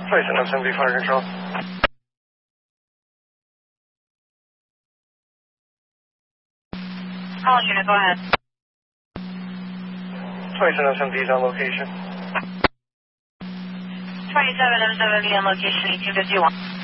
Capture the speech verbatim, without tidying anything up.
twenty-seven oh seven B fire control. Call unit, go ahead. twenty-seven oh seven B is on location. twenty-seven oh seven B on location, eighteen fifty-one.